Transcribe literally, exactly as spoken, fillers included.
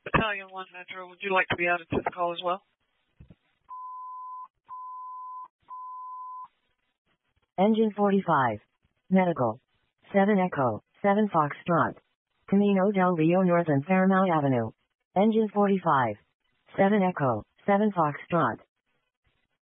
Battalion one Metro, would you like to be added to the call as well? Engine forty-five. Medical. seven Echo, seven Foxtrot. Camino del Rio North and Fairmount Avenue. Engine forty-five. seven Echo, seven Foxtrot.